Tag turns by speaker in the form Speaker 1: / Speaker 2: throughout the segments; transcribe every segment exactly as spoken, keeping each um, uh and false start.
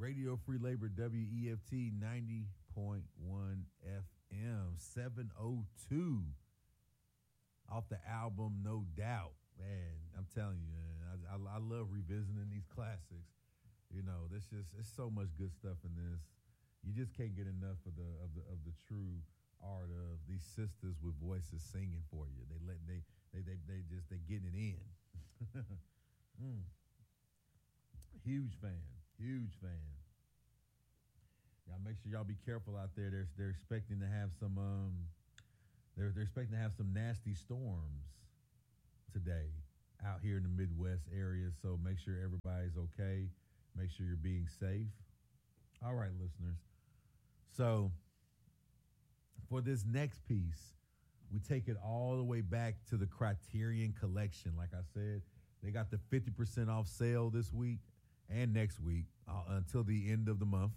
Speaker 1: Radio Free Labor, W E F T ninety point one F M, seven oh two. Off the album, No Doubt. Man, I'm telling you, man, I, I, I love revisiting these classics. You know, there's just it's so much good stuff in this. You just can't get enough of the of the of the true art of these sisters with voices singing for you. They let they they they, they just they getting it in. mm. Huge fan, huge fan. Y'all make sure y'all be careful out there. They're they're expecting to have some um they're they're expecting to have some nasty storms today out here in the Midwest area. So make sure everybody's okay. Make sure you're being safe. All right, listeners. So for this next piece, we take it all the way back to the Criterion Collection. Like I said, they got the fifty percent off sale this week and next week uh, until the end of the month.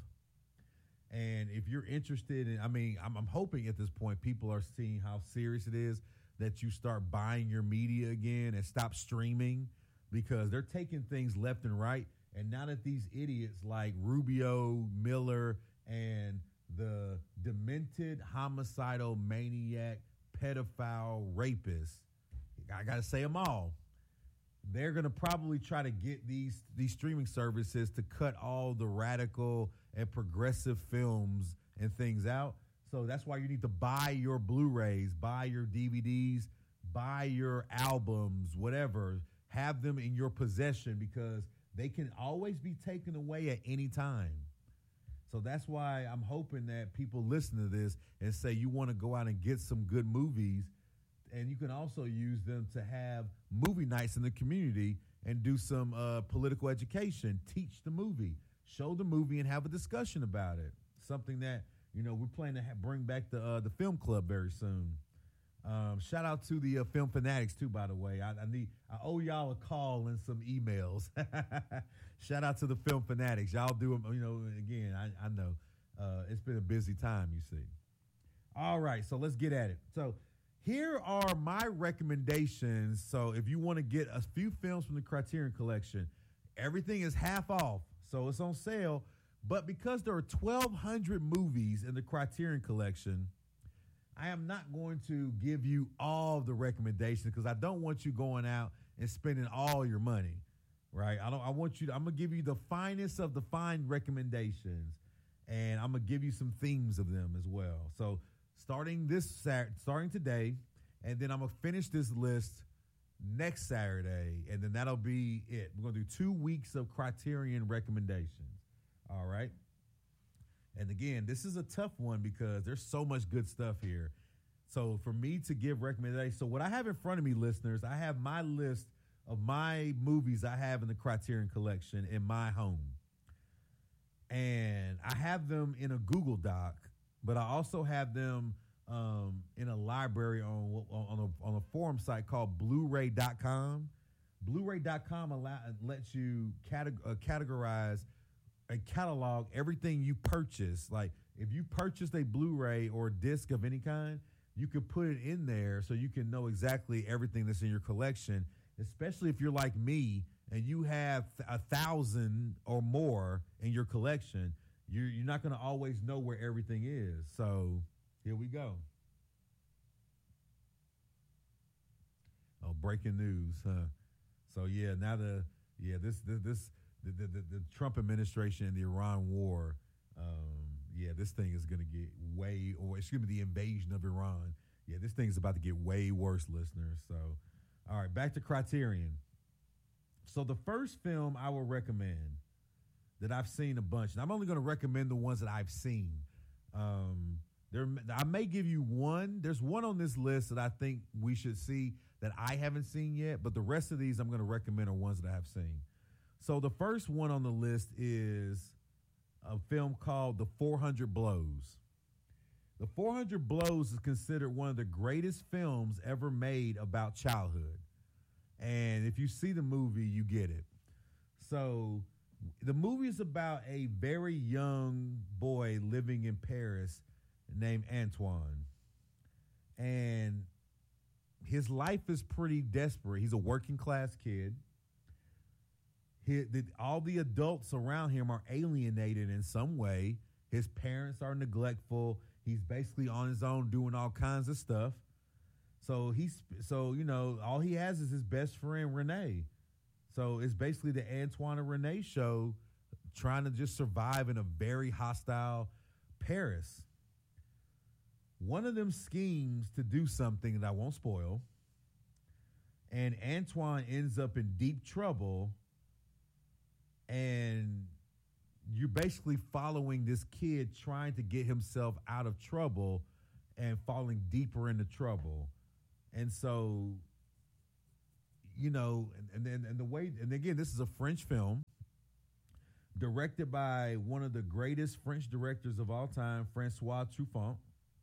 Speaker 1: And if you're interested in, I mean, I'm, I'm hoping at this point people are seeing how serious it is that you start buying your media again and stop streaming, because they're taking things left and right. And now that these idiots like Rubio, Miller, and the demented, homicidal, maniac, pedophile, rapist, I got to say them all, they're going to probably try to get these these streaming services to cut all the radical and progressive films and things out. So that's why you need to buy your Blu-rays, buy your D V Ds, buy your albums, whatever. Have them in your possession, because they can always be taken away at any time. So that's why I'm hoping that people listen to this and say you want to go out and get some good movies. And you can also use them to have movie nights in the community and do some uh, political education, teach the movie, show the movie, and have a discussion about it. Something that, you know, we're planning to have, bring back the uh, the film club very soon. Um, shout out to the uh, Film Fanatics too, by the way. I, I need I owe y'all a call and some emails. Shout out to the Film Fanatics. Y'all do them, you know. Again, I, I know uh, it's been a busy time. You see. All right, so let's get at it. So here are my recommendations. So if you want to get a few films from the Criterion Collection, everything is half off, so it's on sale. But because there are twelve hundred movies in the Criterion Collection, I am not going to give you all the recommendations, because I don't want you going out and spending all your money, right? I don't. I want you to, I'm going to give you the finest of the fine recommendations, and I'm going to give you some themes of them as well. So starting this Saturday, starting today, and then I'm going to finish this list next Saturday, and then that'll be it. We're going to do two weeks of Criterion recommendations. All right. And again, this is a tough one because there's so much good stuff here. So for me to give recommendations, so what I have in front of me, listeners, I have my list of my movies I have in the Criterion Collection in my home. And I have them in a Google Doc, but I also have them um, in a library on on a, on a forum site called Blu Ray dot com. Blu Ray dot com allow, lets you categ- uh, categorize and catalog everything you purchase. Like if you purchased a Blu-ray or a disc of any kind, you could put it in there so you can know exactly everything that's in your collection, especially if you're like me and you have a thousand or more in your collection. You're, you're not going to always know where everything is. So here we go. Oh, breaking news, huh? So yeah, now the, yeah, this, this, this, The, the, the Trump administration and the Iran war, um, yeah, this thing is going to get way, or it's going to be the invasion of Iran. Yeah, this thing is about to get way worse, listeners. So, all right, back to Criterion. So the first film I will recommend that I've seen a bunch, and I'm only going to recommend the ones that I've seen. Um, there, I may give you one. There's one on this list that I think we should see that I haven't seen yet, but the rest of these I'm going to recommend are ones that I have seen. So the first one on the list is a film called The four hundred Blows. The four hundred Blows is considered one of the greatest films ever made about childhood. And if you see the movie, you get it. So the movie is about a very young boy living in Paris named Antoine. And his life is pretty desperate. He's a working class kid. He, the, all the adults around him are alienated in some way. His parents are neglectful. He's basically on his own doing all kinds of stuff. So he's so you know all he has is his best friend Renee. So it's basically the Antoine and Renee show, trying to just survive in a very hostile Paris. One of them schemes to do something that I won't spoil, and Antoine ends up in deep trouble, and you're basically following this kid trying to get himself out of trouble and falling deeper into trouble. And so, you know, and then and, and the way, and again, this is a French film directed by one of the greatest French directors of all time, Francois Truffaut.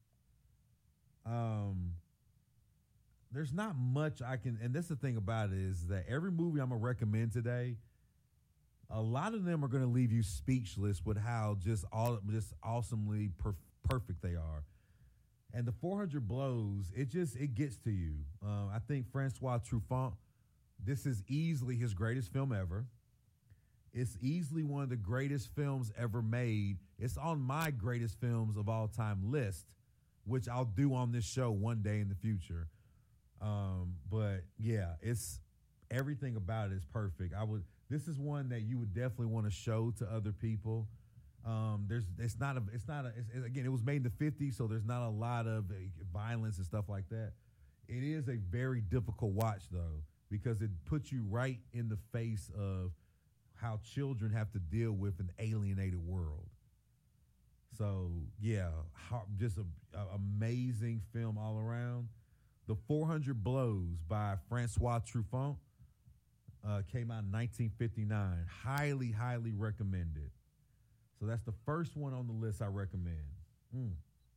Speaker 1: Um, there's not much I can, and that's the thing about it, is that every movie I'm gonna recommend today, a lot of them are going to leave you speechless with how just all just awesomely perf- perfect they are. And the four hundred Blows, it just it gets to you. Uh, I think Francois Truffaut, this is easily his greatest film ever. It's easily one of the greatest films ever made. It's on my greatest films of all time list, which I'll do on this show one day in the future. Um, but yeah, it's everything about it is perfect. I would. This is one that you would definitely want to show to other people. Um, there's, it's not a, it's not a, it's, again, it was made in the fifties, so there's not a lot of uh, violence and stuff like that. It is a very difficult watch though, because it puts you right in the face of how children have to deal with an alienated world. So yeah, how, just a, a amazing film all around. The four hundred Blows by Francois Truffaut. Uh, came out in nineteen fifty-nine. Highly, highly recommended. So that's the first one on the list I recommend. Mm.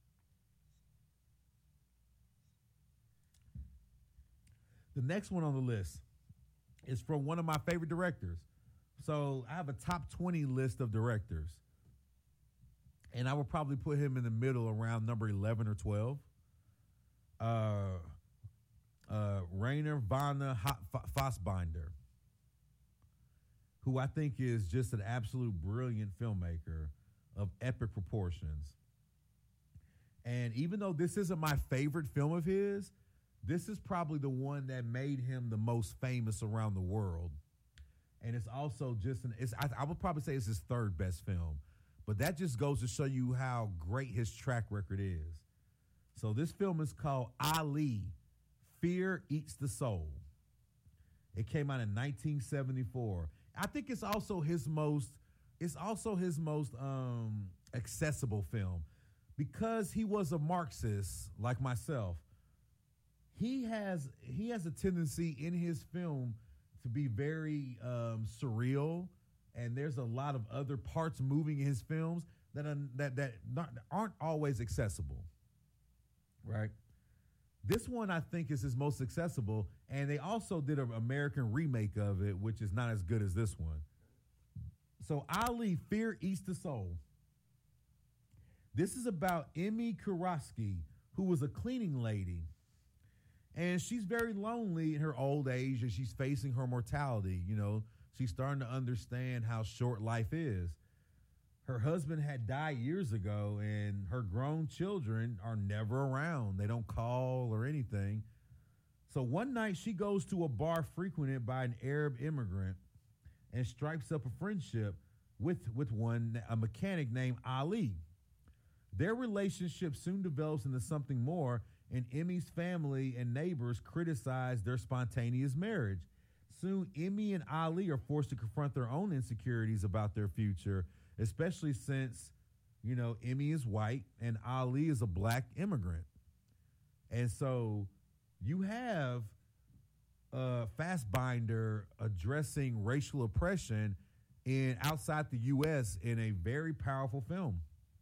Speaker 1: The next one on the list is from one of my favorite directors. So I have a top twenty list of directors, and I would probably put him in the middle around number eleven or twelve. Uh, uh, Rainer Werner Fassbinder, who I think is just an absolute brilliant filmmaker of epic proportions. And even though this isn't my favorite film of his, this is probably the one that made him the most famous around the world. And it's also just, an, it's, I, I would probably say it's his third best film. But that just goes to show you how great his track record is. So this film is called Ali, Fear Eats the Soul. It came out in nineteen seventy-four. I think it's also his most it's also his most um, accessible film, because he was a Marxist like myself. He has he has a tendency in his film to be very um, surreal, and there's a lot of other parts moving in his films that are, that that not, aren't always accessible. Right? This one, I think, is his most accessible, and they also did an American remake of it, which is not as good as this one. So, Ali, Fear Eats the Soul. This is about Emmy Kurowski, who was a cleaning lady, and she's very lonely in her old age, and she's facing her mortality. You know, she's starting to understand how short life is. Her husband had died years ago, and her grown children are never around. They don't call or anything. So one night she goes to a bar frequented by an Arab immigrant and strikes up a friendship with, with one, a mechanic named Ali. Their relationship soon develops into something more, and Emmy's family and neighbors criticize their spontaneous marriage. Soon, Emmy and Ali are forced to confront their own insecurities about their future, especially since, you know, Emmy is white and Ali is a black immigrant. And so you have uh, Fassbinder addressing racial oppression in outside the U S in a very powerful film.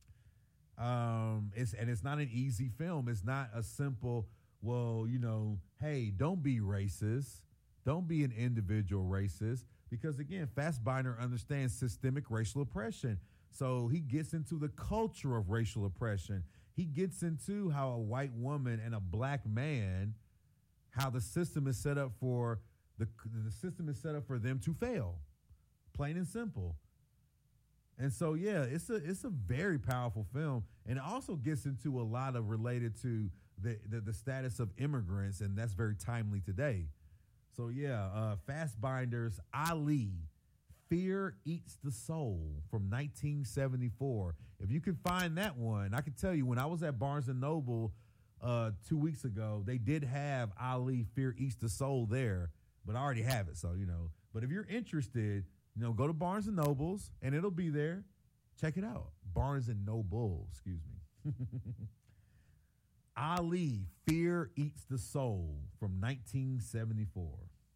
Speaker 1: Um, it's and it's not an easy film. It's not a simple, well, you know, hey, don't be racist. Don't be an individual racist. Because, again, Fassbinder understands systemic racial oppression. So he gets into the culture of racial oppression. He gets into how a white woman and a black man, how the system is set up for the, the system is set up for them to fail. plain and simple. And so, yeah, it's a it's a very powerful film, and it also gets into a lot of related to the the, the status of immigrants, and that's very timely today. So, yeah, uh, Fassbinder's Ali, Fear Eats the Soul from nineteen seventy-four. If you can find that one, I can tell you when I was at Barnes and Noble uh, two weeks ago, they did have Ali, Fear Eats the Soul there, but I already have it, so, you know. But if you're interested, you know, go to Barnes and Nobles, and it'll be there. Check it out. Barnes and Noble, excuse me. Ali, Fear Eats the Soul from nineteen seventy-four.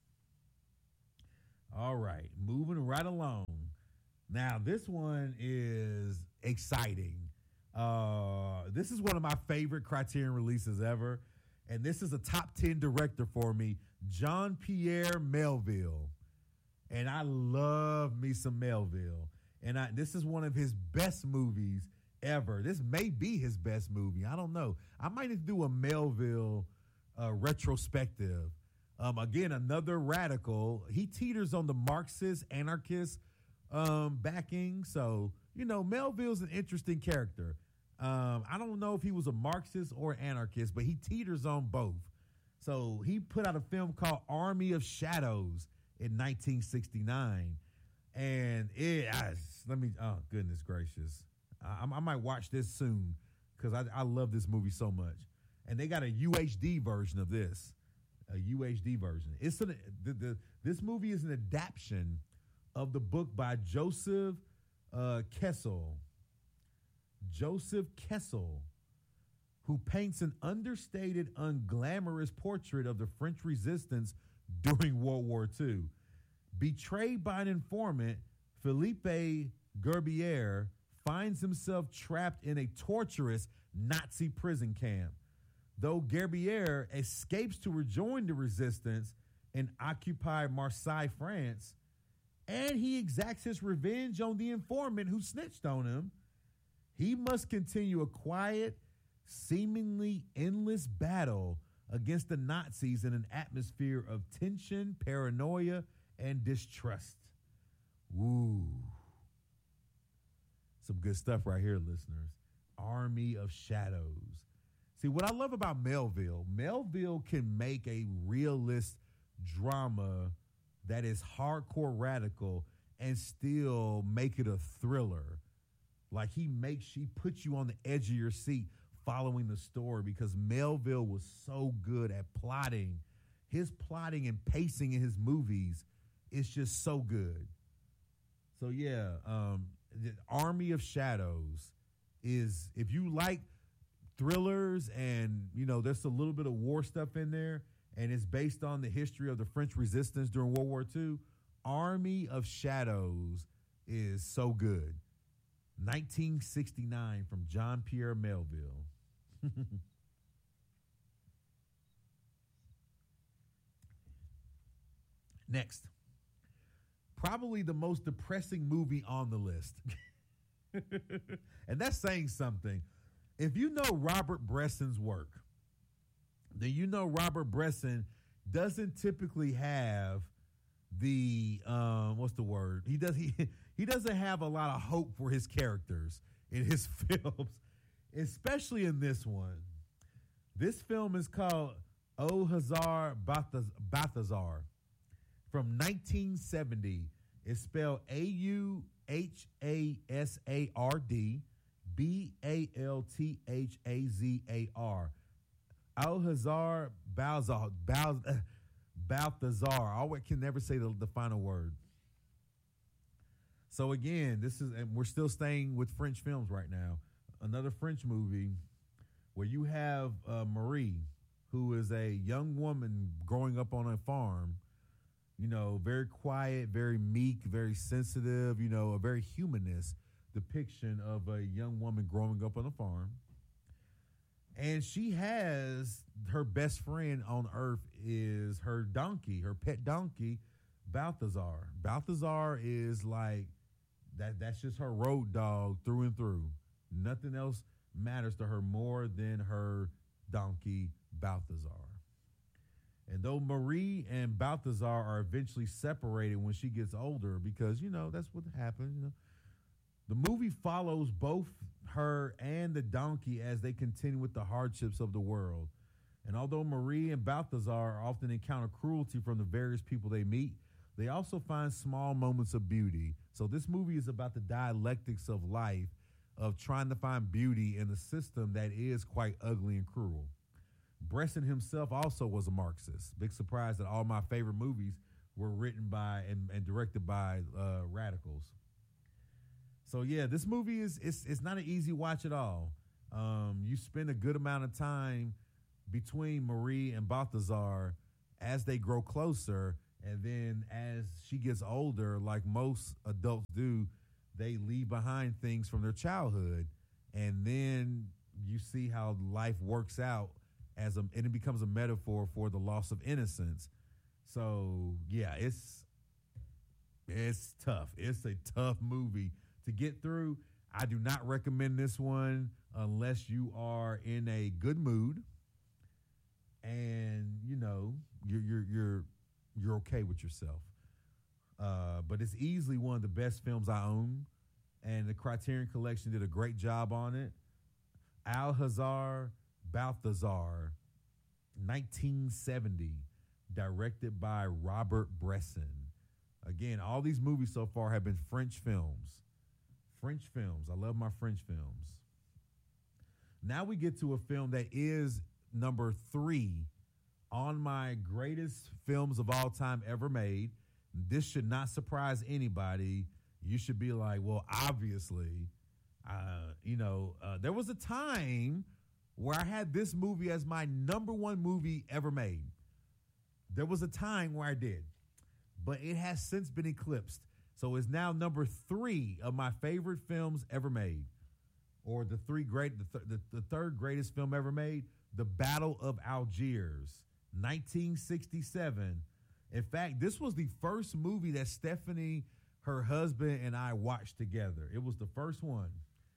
Speaker 1: All right, moving right along. Now, this one is exciting. Uh, this is one of my favorite Criterion releases ever, and this is a top ten director for me, Jean-Pierre Melville. And I love me some Melville. And I, this is one of his best movies ever. This may be his best movie. I don't know. I might need to do a Melville uh, retrospective. Um, again, another radical. He teeters on the Marxist, anarchist um, backing. So, you know, Melville's an interesting character. Um, I don't know if he was a Marxist or anarchist, but he teeters on both. So he put out a film called Army of Shadows in nineteen sixty-nine. And it, I, let me, oh, goodness gracious. I, I might watch this soon because I, I love this movie so much. And they got a U H D version of this, a U H D version. It's an, the, the, this movie is an adaptation of the book by Joseph uh, Kessel. Joseph Kessel, who paints an understated, unglamorous portrait of the French resistance during World War Two. Betrayed by an informant, Philippe Gerbier finds himself trapped in a torturous Nazi prison camp. Though Gerbier escapes to rejoin the resistance in occupied Marseille, France, and he exacts his revenge on the informant who snitched on him, he must continue a quiet, seemingly endless battle against the Nazis in an atmosphere of tension, paranoia, and distrust. Ooh. Some good stuff right here, listeners. Army of Shadows. See, what I love about Melville, Melville can make a realist drama that is hardcore radical and still make it a thriller. Like he makes, he puts you on the edge of your seat following the story because Melville was so good at plotting. His plotting and pacing in his movies is just so good. So yeah, um, the Army of Shadows is, if you like thrillers and, you know, there's a little bit of war stuff in there and it's based on the history of the French resistance during World War Two, Army of Shadows is so good. nineteen sixty-nine from Jean-Pierre Melville. Next, probably the most depressing movie on the list. And that's saying something. If you know Robert Bresson's work, then you know Robert Bresson doesn't typically have the um, what's the word? He does he he doesn't have a lot of hope for his characters in his films, especially in this one. This film is called O Hazar Balthazar from nineteen seventy. It's spelled A U H A S A R D B A L T H A Z A R. Alhazar Balthazar. Balthazar. I can never say the, the final word. So again, this is, and we're still staying with French films right now. Another French movie where you have uh, Marie, who is a young woman growing up on a farm. You know, very quiet, very meek, very sensitive. You know, a very humanist depiction of a young woman growing up on a farm. And she has her best friend on earth is her donkey, her pet donkey, Balthazar. Balthazar is like that. That's just her road dog through and through. Nothing else matters to her more than her donkey, Balthazar. And though Marie and Balthazar are eventually separated when she gets older, because, you know, that's what happened, you know. The movie follows both her and the donkey as they continue with the hardships of the world. And although Marie and Balthazar often encounter cruelty from the various people they meet, they also find small moments of beauty. So this movie is about the dialectics of life, of trying to find beauty in a system that is quite ugly and cruel. Bresson himself also was a Marxist. Big surprise that all my favorite movies were written by and, and directed by uh, radicals. So yeah, this movie is it's it's not an easy watch at all. Um, you spend a good amount of time between Marie and Balthazar as they grow closer, and then as she gets older, like most adults do, they leave behind things from their childhood, and then you see how life works out as a, and it becomes a metaphor for the loss of innocence. So yeah, it's it's tough. It's a tough movie to get through. I do not recommend this one unless you are in a good mood and you know you're you're you're you're okay with yourself. Uh, but it's easily one of the best films I own, and the Criterion Collection did a great job on it. Alcazar Balthazar, nineteen seventy, directed by Robert Bresson. Again, all these movies so far have been French films. French films. I love my French films. Now we get to a film that is number three on my greatest films of all time ever made. This should not surprise anybody. You should be like, well, obviously, uh, you know, uh, there was a time where I had this movie as my number one movie ever made. There was a time where I did, but it has since been eclipsed. So it's now number three of my favorite films ever made, or the three great, the, th- the, the third greatest film ever made, The Battle of Algiers, nineteen sixty-seven. In fact, this was the first movie that Stephanie, her husband, and I watched together. It was the first one.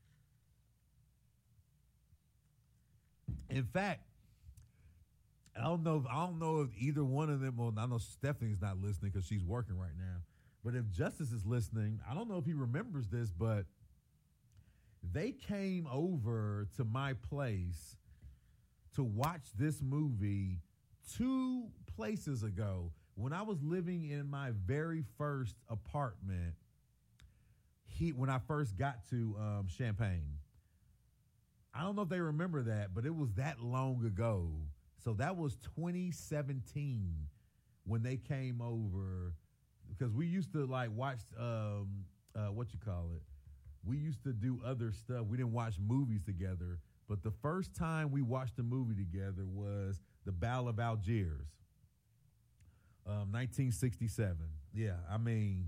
Speaker 1: In fact, I don't know. If, I don't know if either one of them. Well, I know Stephanie's not listening because she's working right now. But if Justice is listening, I don't know if he remembers this, but they came over to my place to watch this movie two places ago when I was living in my very first apartment. He when I first got to um, Champaign. I don't know if they remember that, but it was that long ago. So that was twenty seventeen when they came over, because we used to like watch um, uh, what you call it. We used to do other stuff. We didn't watch movies together, but the first time we watched a movie together was The Battle of Algiers, um, nineteen sixty-seven. Yeah, I mean,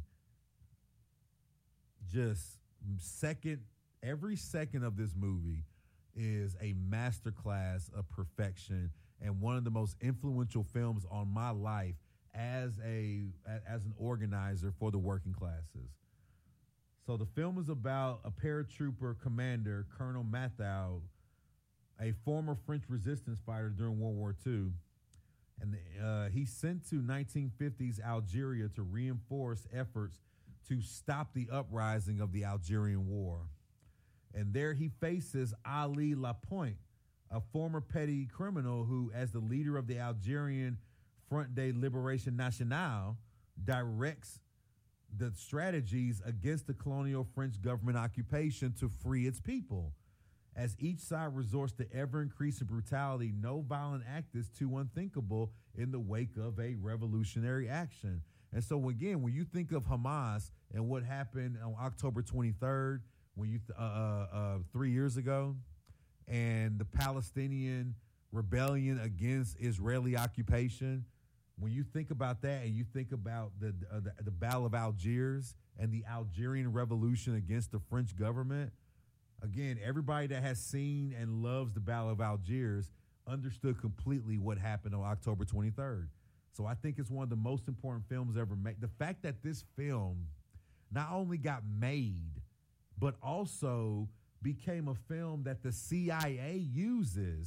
Speaker 1: just second, every second of this movie is a masterclass of perfection and one of the most influential films on my life as a as an organizer for the working classes. So the film is about a paratrooper commander, Colonel Mathau, a former French resistance fighter during World War Two. And uh, he's sent to nineteen fifties Algeria to reinforce efforts to stop the uprising of the Algerian War. And there he faces Ali Lapointe, a former petty criminal who, as the leader of the Algerian Front de Liberation Nationale, directs the strategies against the colonial French government occupation to free its people. As each side resorts to ever-increasing brutality, no violent act is too unthinkable in the wake of a revolutionary action. And so, again, when you think of Hamas and what happened on October twenty-third, when you th- uh, uh, uh, three years ago, and the Palestinian rebellion against Israeli occupation, when you think about that and you think about the, uh, the the Battle of Algiers and the Algerian Revolution against the French government, again, everybody that has seen and loves the Battle of Algiers understood completely what happened on October twenty-third. So I think it's one of the most important films ever made. The fact that this film not only got made, but also became a film that the C I A uses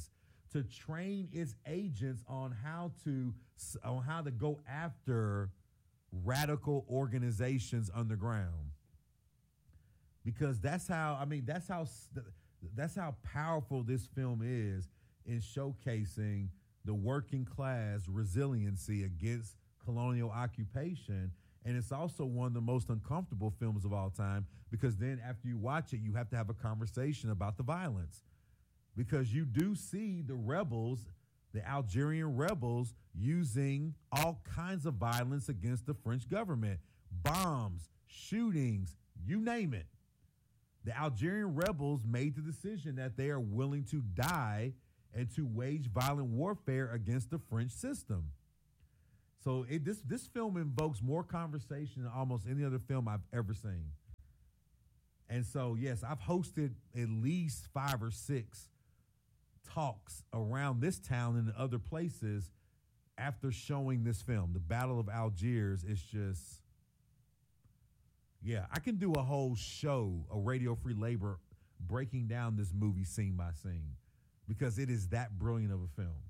Speaker 1: to train its agents on how to on how to go after radical organizations underground. Because that's how I mean that's how that's how powerful this film is in showcasing the working class resiliency against colonial occupation. And it's also one of the most uncomfortable films of all time, because then after you watch it, you have to have a conversation about the violence. Because you do see the rebels, the Algerian rebels, using all kinds of violence against the French government. Bombs, shootings, you name it. The Algerian rebels made the decision that they are willing to die and to wage violent warfare against the French system. So it, this this film invokes more conversation than almost any other film I've ever seen. And so, yes, I've hosted at least five or six talks around this town and other places after showing this film. The Battle of Algiers is just, yeah, I can do a whole show, a Radio Free Labor, breaking down this movie scene by scene, because it is that brilliant of a film.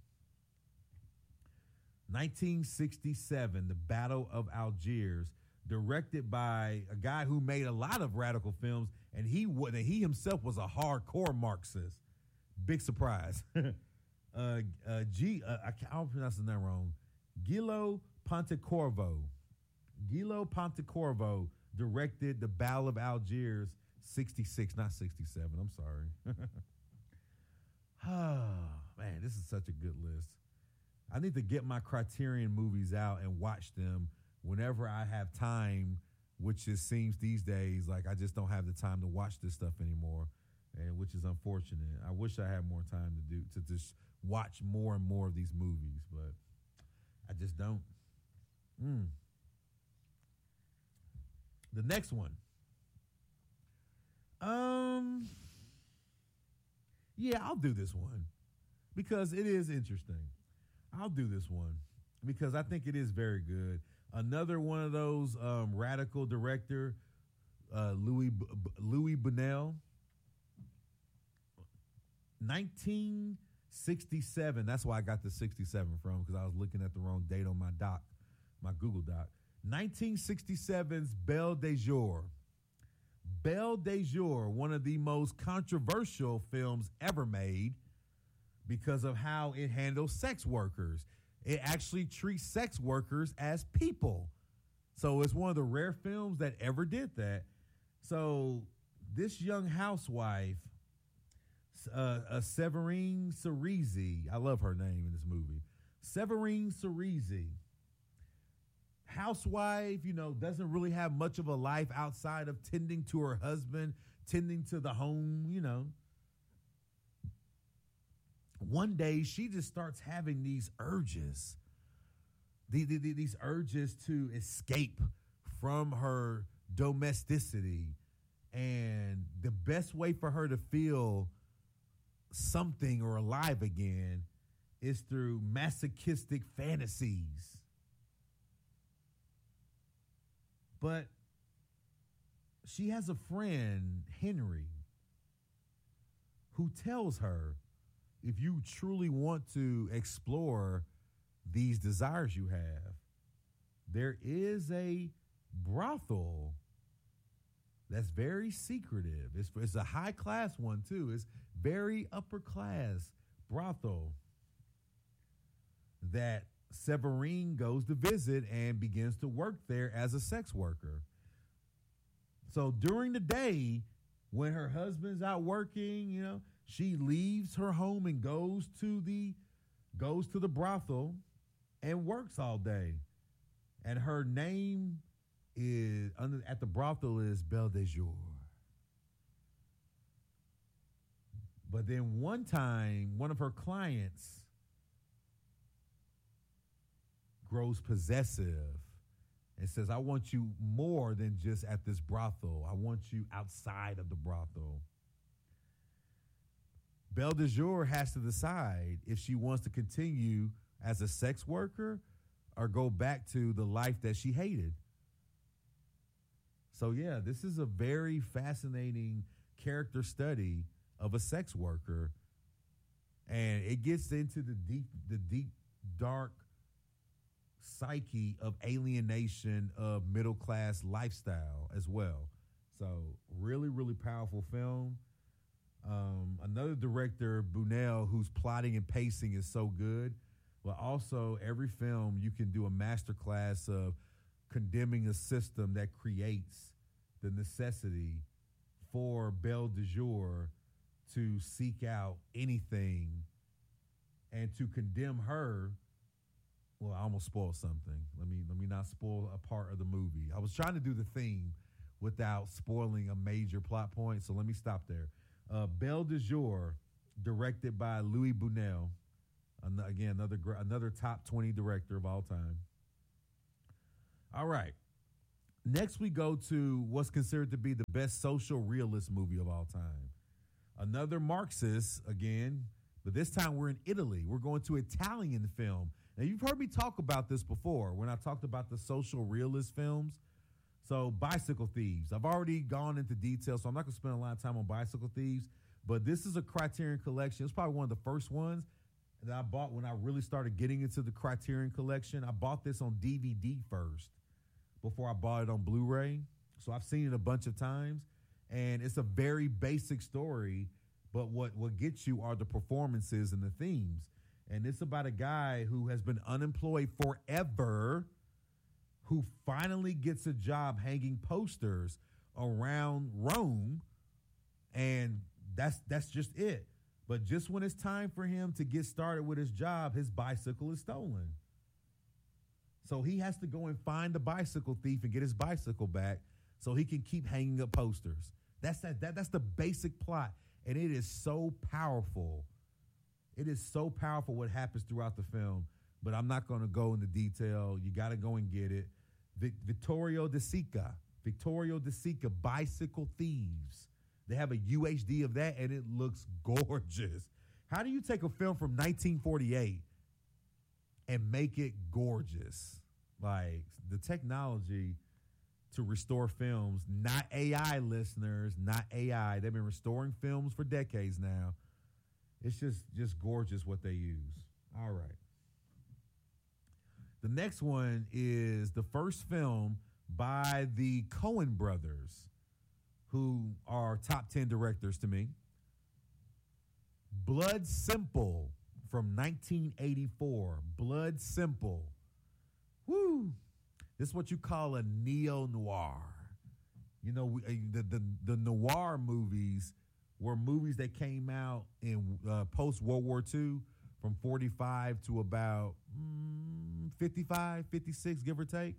Speaker 1: nineteen sixty-seven, The Battle of Algiers, directed by a guy who made a lot of radical films, and he he himself was a hardcore Marxist. Big surprise. uh, uh, G, uh, I can't, I'll pronounce his name wrong. Gillo Pontecorvo. Gillo Pontecorvo directed The Battle of Algiers, sixty-six, not sixty-seven. I'm sorry. Oh, man, this is such a good list. I need to get my Criterion movies out and watch them whenever I have time, which it seems these days like I just don't have the time to watch this stuff anymore, and which is unfortunate. I wish I had more time to do to just watch more and more of these movies, but I just don't. Mm. The next one. Um, yeah, I'll do this one because it is interesting. I'll do this one because I think it is very good. Another one of those um, radical director, uh, Louis B- B- Louis Buñuel. nineteen sixty-seven. That's why I got the sixty-seven from, because I was looking at the wrong date on my doc, my Google Doc. nineteen sixty-seven's Belle de Jour. Belle de Jour, one of the most controversial films ever made, because of how it handles sex workers. It actually treats sex workers as people. So it's one of the rare films that ever did that. So this young housewife, uh, uh, Severine Cerisi, I love her name in this movie. Severine Cerisi, housewife, you know, doesn't really have much of a life outside of tending to her husband, tending to the home, you know. One day, she just starts having these urges, the, the, the, these urges to escape from her domesticity. And the best way for her to feel something or alive again is through masochistic fantasies. But she has a friend, Henry, who tells her, if you truly want to explore these desires you have, there is a brothel that's very secretive. It's, it's a high class one too. It's very upper class brothel that Severine goes to visit and begins to work there as a sex worker. So during the day, when her husband's out working, you know, she leaves her home and goes to the goes to the brothel and works all day. And her name is under at the brothel is Belle de Jour. But then one time, one of her clients grows possessive and says, I want you more than just at this brothel. I want you outside of the brothel. Belle de Jour has to decide if she wants to continue as a sex worker or go back to the life that she hated. So, yeah, this is a very fascinating character study of a sex worker and it gets into the deep, the deep, dark psyche of alienation of middle class lifestyle as well. So really, really powerful film. Um, another director, Buñuel, whose plotting and pacing is so good. But also, every film you can do a masterclass of condemning a system that creates the necessity for Belle de Jour to seek out anything and to condemn her. Well, I almost spoiled something. Let me let me not spoil a part of the movie. I was trying to do the theme without spoiling a major plot point, so let me stop there. Uh, Belle de Jour, directed by Louis Buñuel. An- again, another gr- another top twenty director of all time. All right. Next, we go to what's considered to be the best social realist movie of all time. Another Marxist, again, but this time we're in Italy. We're going to Italian film. Now, you've heard me talk about this before when I talked about the social realist films. So, Bicycle Thieves. I've already gone into detail, so I'm not going to spend a lot of time on Bicycle Thieves, but this is a Criterion Collection. It's probably one of the first ones that I bought when I really started getting into the Criterion Collection. I bought this on D V D first before I bought it on Blu-ray. So I've seen it a bunch of times, and it's a very basic story, but what, what gets you are the performances and the themes. And it's about a guy who has been unemployed forever, who finally gets a job hanging posters around Rome, and that's that's just it. But just when it's time for him to get started with his job, his bicycle is stolen. So he has to go and find the bicycle thief and get his bicycle back so he can keep hanging up posters. That's that, that that's the basic plot, and it is so powerful. It is so powerful what happens throughout the film, but I'm not going to go into detail. You got to go and get it. Vic- Vittorio De Sica, Vittorio De Sica, Bicycle Thieves. They have a U H D of that, and it looks gorgeous. How do you take a film from nineteen forty-eight and make it gorgeous? Like, the technology to restore films, not A I, listeners, not A I. They've been restoring films for decades now. It's just, just gorgeous what they use. All right. The next one is the first film by the Coen brothers, who are top ten directors to me. Blood Simple from nineteen eighty-four. Blood Simple. Woo! This is what you call a neo-noir. You know, we, uh, the, the, the noir movies were movies that came out in uh, post-World War Two from forty-five to about mm, fifty-five, fifty-six, give or take.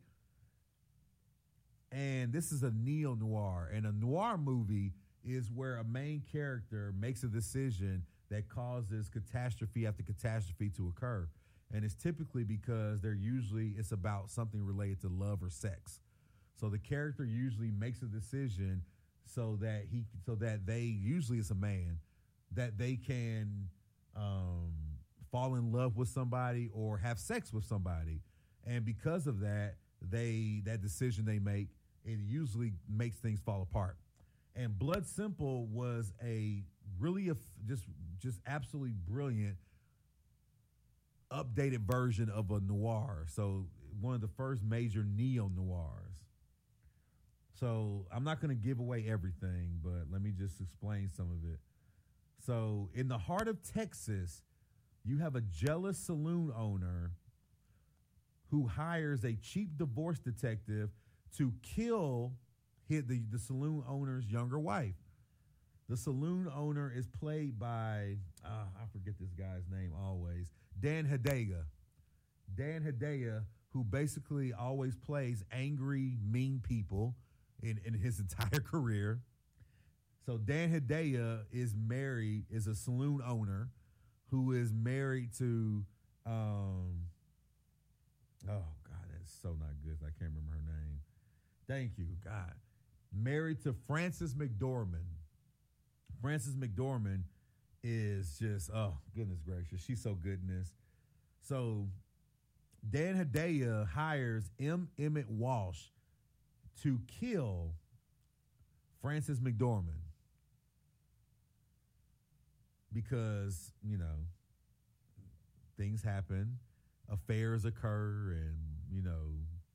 Speaker 1: And this is a neo-noir. And a noir movie is where a main character makes a decision that causes catastrophe after catastrophe to occur. And it's typically because they're usually, it's about something related to love or sex. So the character usually makes a decision so that he, so that they, usually it's a man, that they can um, fall in love with somebody or have sex with somebody. And because of that, they, that decision they make, it usually makes things fall apart. And Blood Simple was a really, a, just, just absolutely brilliant updated version of a noir. So one of the first major neo-noirs. So I'm not going to give away everything, but let me just explain some of it. So in the heart of Texas, you have a jealous saloon owner who hires a cheap divorce detective to kill his, the, the saloon owner's younger wife. The saloon owner is played by, uh, I forget this guy's name always, Dan Hedaya. Dan Hedaya, who basically always plays angry, mean people in, in his entire career. So Dan Hedaya is married, is a saloon owner who is married to, um, oh, God, that's so not good. I can't remember her name. Thank you, God. Married to Frances McDormand. Frances McDormand is just, oh, goodness gracious. She's so good in this. So Dan Hedaya hires M. Emmett Walsh to kill Frances McDormand because, you know, things happen, affairs occur, and, you know,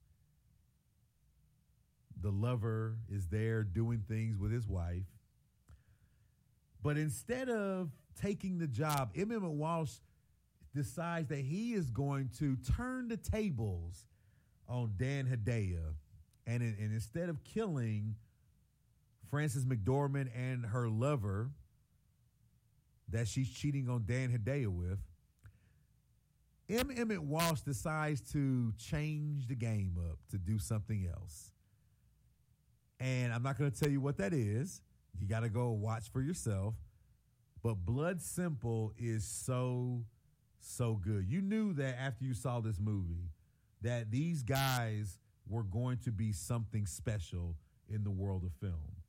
Speaker 1: the lover is there doing things with his wife. But instead of taking the job, Emmett Walsh decides that he is going to turn the tables on Dan Hedaya. And, and instead of killing Frances McDormand and her lover that she's cheating on Dan Hedaya with, M. Emmett Walsh decides to change the game up to do something else. And I'm not going to tell you what that is. You got to go watch for yourself. But Blood Simple is so, so good. You knew that after you saw this movie that these guys were going to be something special in the world of film.